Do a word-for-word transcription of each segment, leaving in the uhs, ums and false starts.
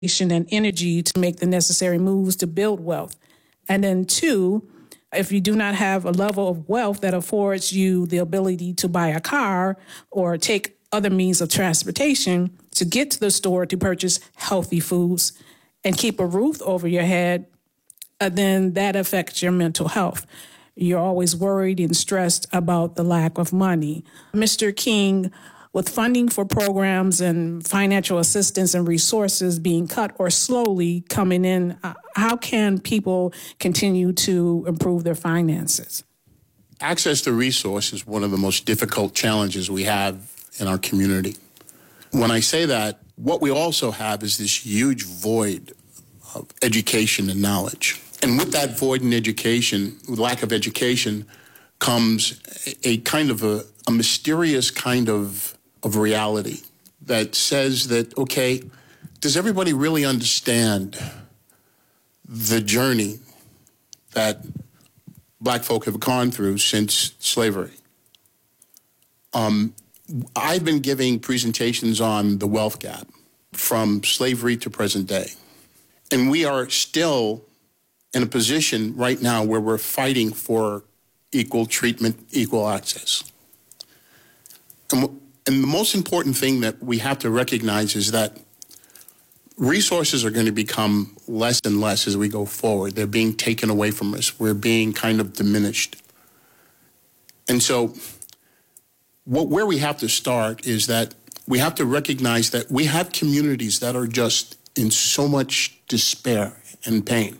and energy to make the necessary moves to build wealth. And then two, if you do not have a level of wealth that affords you the ability to buy a car or take other means of transportation to get to the store to purchase healthy foods and keep a roof over your head, uh, then that affects your mental health. You're always worried and stressed about the lack of money. Mister King, with funding for programs and financial assistance and resources being cut or slowly coming in, uh, how can people continue to improve their finances? Access to resources is one of the most difficult challenges we have in our community. When I say that, what we also have is this huge void of education and knowledge. And with that void in education, with lack of education, comes a, a kind of a, a mysterious kind of of reality that says that, okay, does everybody really understand the journey that Black folk have gone through since slavery? Um, I've been giving presentations on the wealth gap from slavery to present day. And we are still in a position right now where we're fighting for equal treatment, equal access. And And the most important thing that we have to recognize is that resources are going to become less and less as we go forward. They're being taken away from us. We're being kind of diminished. And so what, where we have to start is that we have to recognize that we have communities that are just in so much despair and pain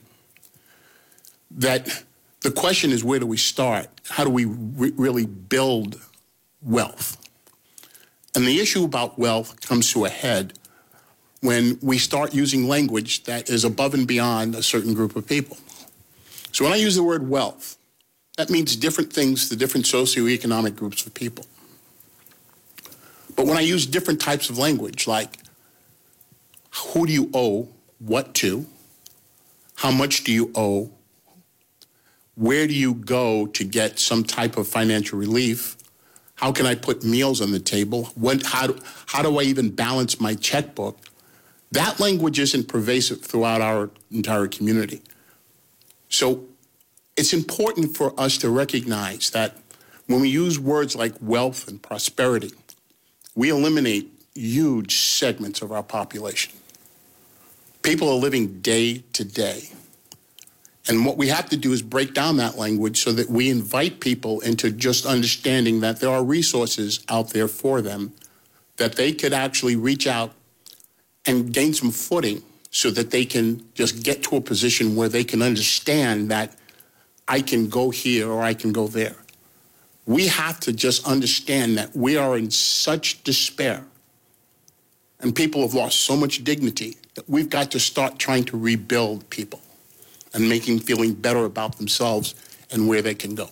that the question is, where do we start? How do we re- really build wealth? And the issue about wealth comes to a head when we start using language that is above and beyond a certain group of people. So when I use the word wealth, that means different things to different socioeconomic groups of people. But when I use different types of language, like who do you owe what to? How much do you owe? Where do you go to get some type of financial relief? How can I put meals on the table? When, how, do, how do I even balance my checkbook? That language isn't pervasive throughout our entire community. So it's important for us to recognize that when we use words like wealth and prosperity, we eliminate huge segments of our population. People are living day to day. And what we have to do is break down that language so that we invite people into just understanding that there are resources out there for them, that they could actually reach out and gain some footing so that they can just get to a position where they can understand that I can go here or I can go there. We have to just understand that we are in such despair and people have lost so much dignity that we've got to start trying to rebuild people and making feeling better about themselves and where they can go.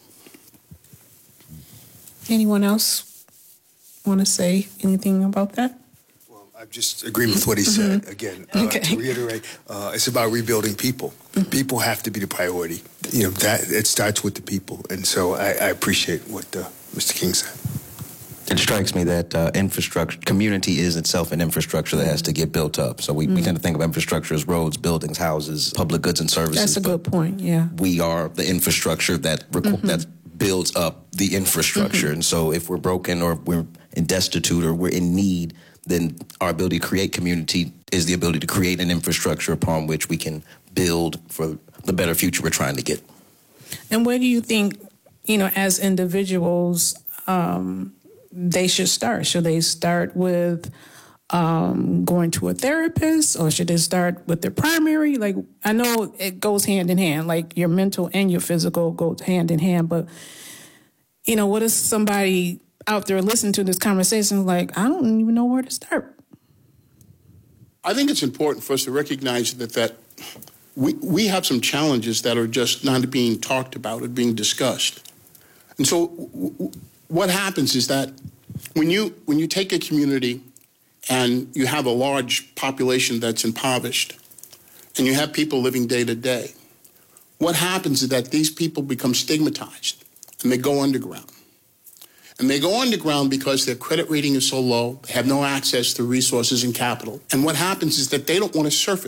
Anyone else want to say anything about that? Well, I just agree with what he said. Mm-hmm. Again, uh, okay. to reiterate, uh, it's about rebuilding people. Mm-hmm. People have to be the priority. You know, that it starts with the people. And so I, I appreciate what uh, Mister King said. It strikes me that uh, infrastructure, community is itself an infrastructure that has to get built up. So we, mm. we tend to think of infrastructure as roads, buildings, houses, public goods and services. That's a good point, yeah. We are the infrastructure that requ- mm-hmm. that builds up the infrastructure. Mm-hmm. And so if we're broken or we're in destitute or we're in need, then our ability to create community is the ability to create an infrastructure upon which we can build for the better future we're trying to get. And where do you think, you know, as individuals, um, they should start? Should they start with um, going to a therapist, or should they start with their primary? Like, I know it goes hand in hand, like your mental and your physical go hand in hand. But, you know, what if somebody out there listening to this conversation like, I don't even know where to start? I think it's important for us to recognize that, that we, we have some challenges that are just not being talked about or being discussed. And so w- w- what happens is that when you when you take a community and you have a large population that's impoverished and you have people living day to day, what happens is that these people become stigmatized and they go underground. And they go underground because their credit rating is so low, they have no access to resources and capital. And what happens is that they don't want to surface.